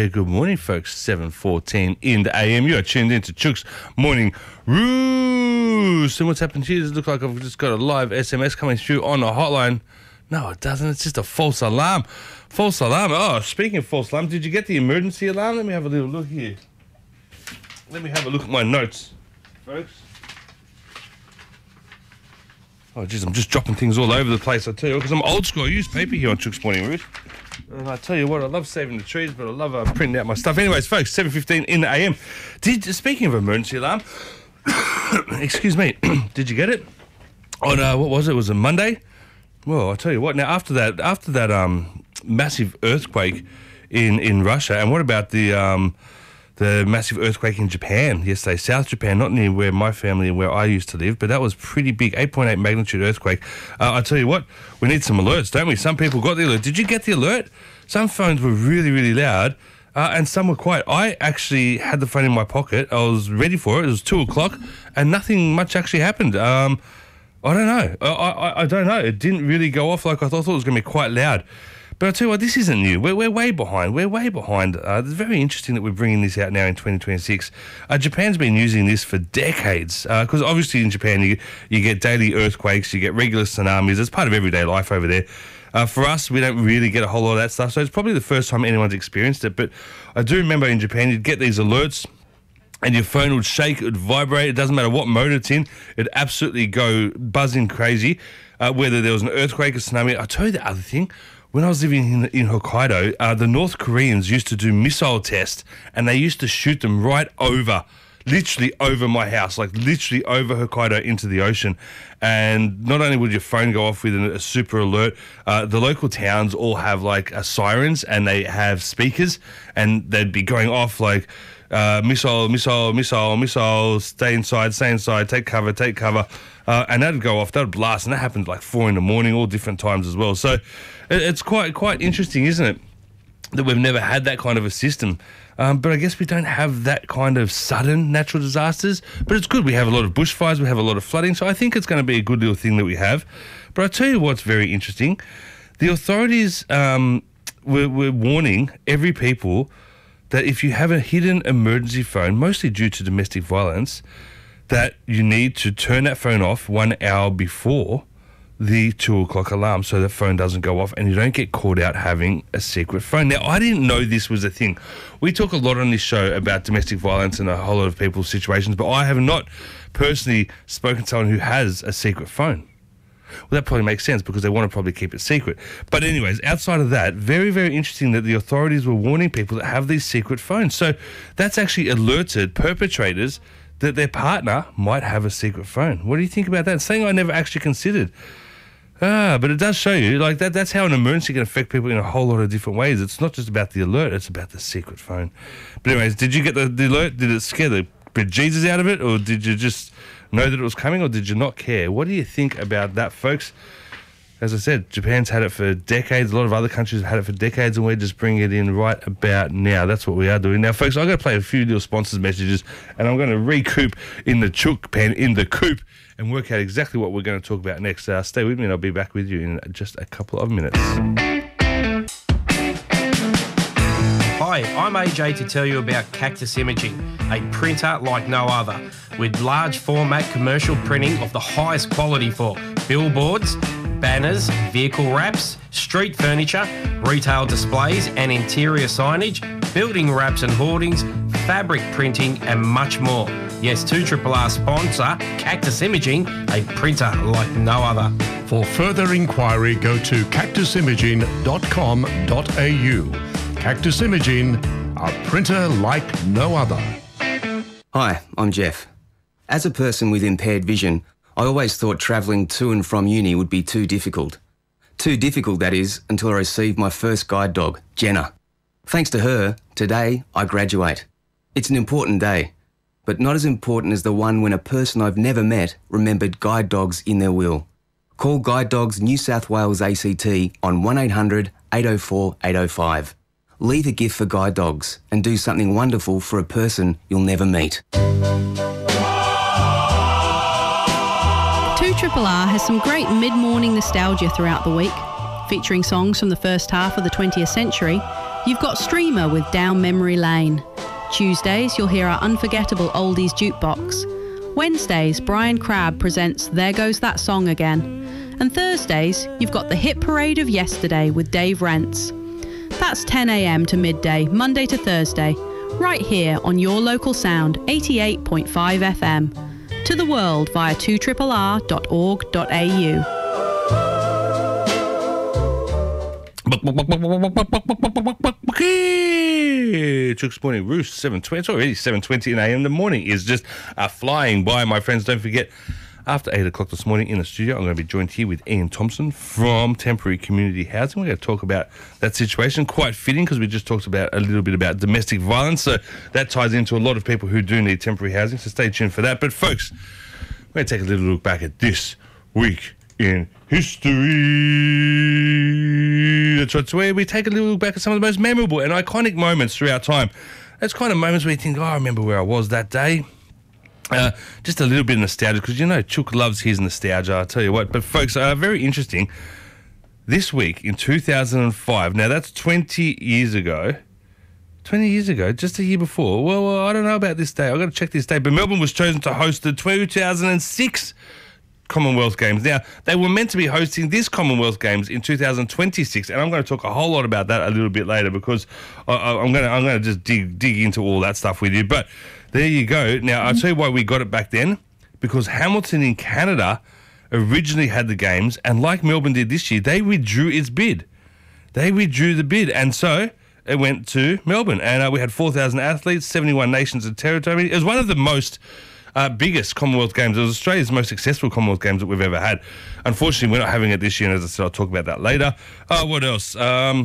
Yeah, good morning, folks. 7:14 in the AM. You are tuned in to Chook's Morning Roost. And what's happened here? Does it look like I've just got a live SMS coming through on the hotline? No, it doesn't. It's just a false alarm. False alarm. Oh, speaking of false alarm, did you get the emergency alarm? Let me have a little look here. Let me have a look at my notes, folks. Oh, geez, I'm just dropping things all over the place, I tell you, because I'm old school. I use paper here on Chook's Morning Roost. And I tell you what, I love saving the trees, but I love printing out my stuff. Anyways, folks, 7:15 in the AM. Speaking of emergency alarm, excuse me, did you get it? On, what was it? Was it Monday? Well, I tell you what, now after that massive earthquake in Russia, and what about the massive earthquake in Japan yesterday, South Japan, not near where my family and where I used to live, but that was pretty big, 8.8 magnitude earthquake. I tell you what, we need some alerts, don't we? Some people got the alert. Did you get the alert? Some phones were really, really loud, and some were quiet. I actually had the phone in my pocket. I was ready for it. It was 2 o'clock, and nothing much actually happened. I don't know. I don't know. It didn't really go off like I thought. It was going to be quite loud. But I'll tell you what, this isn't new. We're way behind. We're way behind. It's very interesting that we're bringing this out now in 2026. Japan's been using this for decades because obviously in Japan you get daily earthquakes, you get regular tsunamis. It's part of everyday life over there. For us, we don't really get a whole lot of that stuff, so it's probably the first time anyone's experienced it. But I do remember in Japan you'd get these alerts and your phone would shake, it would vibrate. It doesn't matter what mode it's in. It'd absolutely go buzzing crazy, whether there was an earthquake or tsunami. I'll tell you the other thing. When I was living in Hokkaido, the North Koreans used to do missile tests, and they used to shoot them right over, literally over my house, like literally over Hokkaido into the ocean. And not only would your phone go off with a super alert, the local towns all have like sirens, and they have speakers, and they'd be going off like missile, missile, missile, missile, stay inside, take cover, and that'd go off, that'd blast, and that happened like 4 a.m, all different times as well. So it's quite interesting, isn't it, that we've never had that kind of a system. But I guess we don't have that kind of sudden natural disasters. But it's good. We have a lot of bushfires. We have a lot of flooding. So I think it's going to be a good little thing that we have. But I'll tell you what's very interesting. The authorities were warning every people that if you have a hidden emergency phone, mostly due to domestic violence, that you need to turn that phone off 1 hour before the 2 o'clock alarm so the phone doesn't go off and you don't get caught out having a secret phone. Now, I didn't know this was a thing. We talk a lot on this show about domestic violence and a whole lot of people's situations, but I have not personally spoken to someone who has a secret phone. Well, that probably makes sense because they want to probably keep it secret. But anyways, outside of that, very, very interesting that the authorities were warning people that have these secret phones. So that's actually alerted perpetrators that their partner might have a secret phone. What do you think about that? It's something I never actually considered. But it does show you, like, that's how an emergency can affect people in a whole lot of different ways. It's not just about the alert, it's about the secret phone. But anyways, did you get the alert? Did it scare the bejesus out of it? Or did you just know that it was coming? Or did you not care? What do you think about that, folks? As I said, Japan's had it for decades. A lot of other countries have had it for decades, and we're just bringing it in right about now. That's what we are doing. Now, folks, I'm going to play a few little sponsors' messages, and I'm going to recoup in the chook pen, in the coop, and work out exactly what we're going to talk about next. Stay with me, and I'll be back with you in just a couple of minutes. Hi, I'm AJ to tell you about Cactus Imaging, a printer like no other, with large format commercial printing of the highest quality for billboards, banners, vehicle wraps, street furniture, retail displays and interior signage, building wraps and hoardings, fabric printing and much more. Yes, 2RRR sponsor Cactus Imaging, a printer like no other. For further inquiry, go to cactusimaging.com.au. Cactus Imaging, a printer like no other. Hi, I'm Jeff. As a person with impaired vision, I always thought travelling to and from uni would be too difficult. Too difficult, that is, until I received my first guide dog, Jenna. Thanks to her, today I graduate. It's an important day, but not as important as the one when a person I've never met remembered guide dogs in their will. Call Guide Dogs New South Wales ACT on 1800 804 805. Leave a gift for guide dogs and do something wonderful for a person you'll never meet. 2RRR has some great mid-morning nostalgia throughout the week, featuring songs from the first half of the 20th century, you've got Streamer with Down Memory Lane. Tuesdays, you'll hear our unforgettable oldies jukebox. Wednesdays, Brian Crabb presents There Goes That Song Again. And Thursdays, you've got the Hit Parade of Yesterday with Dave Rents. That's 10 a.m. to midday, Monday to Thursday, right here on your local sound, 88.5 FM. To the world via 2rrr.org.au. Chooks Morning Roost, 7:20. It's already 7:20 in AM. The morning is just flying by, my friends. Don't forget, after 8 o'clock this morning in the studio, I'm going to be joined here with Ian Thompson from Temporary Community Housing. We're going to talk about that situation. Quite fitting, because we just talked about a little bit about domestic violence. So that ties into a lot of people who do need temporary housing. So stay tuned for that. But folks, we're going to take a little look back at this week in history. That's right. So where we take a little look back at some of the most memorable and iconic moments throughout time. That's kind of moments where you think, oh, I remember where I was that day. Just a little bit of nostalgia, because you know Chook loves his nostalgia, I'll tell you what. But folks, very interesting. This week in 2005, now that's 20 years ago. 20 years ago, just a year before. Well, I don't know about this day. I've got to check this day. But Melbourne was chosen to host the 2006 Commonwealth Games. Now, they were meant to be hosting this Commonwealth Games in 2026, and I'm going to talk a whole lot about that a little bit later, because I'm going to just dig into all that stuff with you. But there you go. Now, I'll tell you why we got it back then, because Hamilton in Canada originally had the games, and like Melbourne did this year, they withdrew its bid. They withdrew the bid, and so it went to Melbourne, and we had 4,000 athletes, 71 nations and territory. It was one of the most biggest Commonwealth Games. It was Australia's most successful Commonwealth Games that we've ever had. Unfortunately, we're not having it this year, and as I said, I'll talk about that later. What else?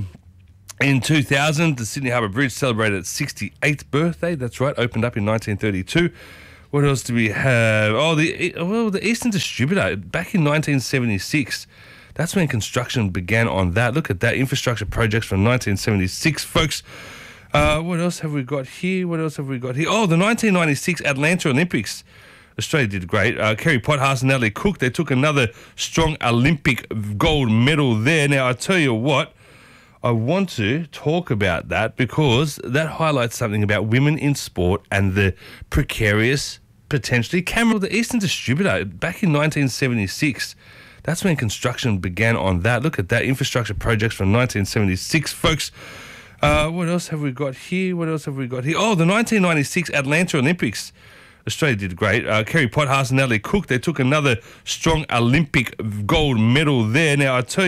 In 2000, the Sydney Harbour Bridge celebrated its 68th birthday. That's right, opened up in 1932. What else do we have? The Eastern Distributor, back in 1976. That's when construction began on that. Look at that, infrastructure projects from 1976, folks. What else have we got here? Oh, the 1996 Atlanta Olympics. Australia did great. Kerry Pottharst and Natalie Cook, they took another strong Olympic gold medal there. Now, I tell you what, I want to talk about that, because that highlights something about women in sport and the precarious, potentially, the Eastern Distributor, back in 1976. That's when construction began on that. Look at that, infrastructure projects from 1976, folks. What else have we got here? Oh, the 1996 Atlanta Olympics. Australia did great. Kerry Pottharst and Natalie Cook, they took another strong Olympic gold medal there. Now, I tell you